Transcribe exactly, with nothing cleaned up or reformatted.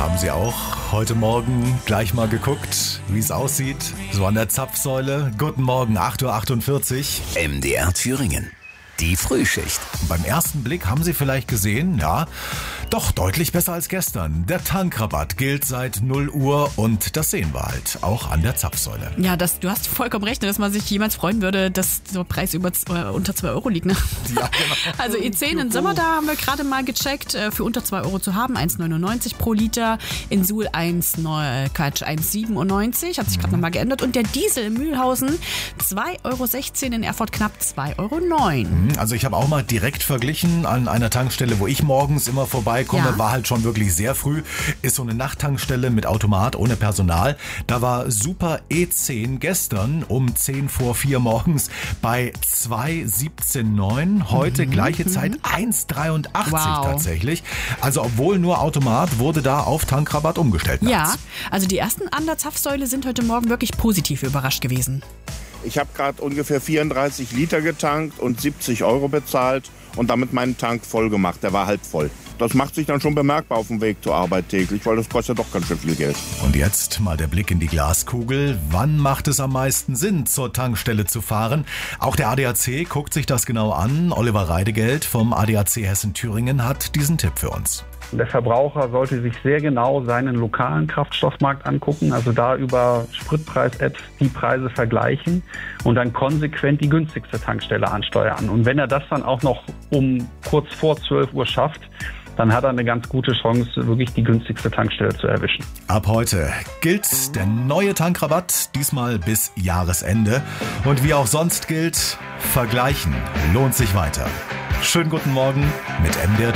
Haben Sie auch heute Morgen gleich mal geguckt, wie es aussieht? So an der Zapfsäule. Guten Morgen, acht Uhr achtundvierzig. M D R Thüringen. Die Frühschicht. Beim ersten Blick haben Sie vielleicht gesehen, ja, doch deutlich besser als gestern. Der Tankrabatt gilt seit null Uhr und das sehen wir halt auch an der Zapfsäule. Ja, das, du hast vollkommen recht, dass man sich jemals freuen würde, dass der Preis über, äh, unter zwei Euro liegt. Ne? Ja, genau. Also E zehn in Sommer, da haben wir gerade mal gecheckt, äh, für unter zwei Euro zu haben, eins Komma neunundneunzig pro Liter. In Suhl eins Komma siebenundneunzig, hat sich gerade nochmal geändert. Und der Diesel in Mühlhausen zwei Euro sechzehn, in Erfurt knapp zwei Euro neun. Also ich habe auch mal direkt verglichen an einer Tankstelle, wo ich morgens immer vorbeikomme, Ja. war halt schon wirklich sehr früh, ist so eine Nachttankstelle mit Automat ohne Personal. Da war Super E zehn gestern um zehn vor vier morgens bei zwei Komma siebzehn neun, heute Mhm. gleiche Zeit eins Komma dreiundachtzig Wow. tatsächlich. Also obwohl nur Automat, wurde da auf Tankrabatt umgestellt. Ja, nachts. also die ersten an der Zapfsäule sind heute Morgen wirklich positiv überrascht gewesen. Ich habe gerade ungefähr vierunddreißig Liter getankt und siebzig Euro bezahlt und damit meinen Tank voll gemacht. Der war halb voll. Das macht sich dann schon bemerkbar auf dem Weg zur Arbeit täglich, weil das kostet ja doch ganz schön viel Geld. Und jetzt mal der Blick in die Glaskugel. Wann macht es am meisten Sinn, zur Tankstelle zu fahren? Auch der A D A C guckt sich das genau an. Oliver Reidegeld vom A D A C Hessen-Thüringen hat diesen Tipp für uns. Der Verbraucher sollte sich sehr genau seinen lokalen Kraftstoffmarkt angucken, also da über Spritpreis-Apps die Preise vergleichen und dann konsequent die günstigste Tankstelle ansteuern. Und wenn er das dann auch noch um kurz vor zwölf Uhr schafft, dann hat er eine ganz gute Chance, wirklich die günstigste Tankstelle zu erwischen. Ab heute gilt der neue Tankrabatt, diesmal bis Jahresende. Und wie auch sonst gilt, vergleichen lohnt sich weiter. Schönen guten Morgen mit M D R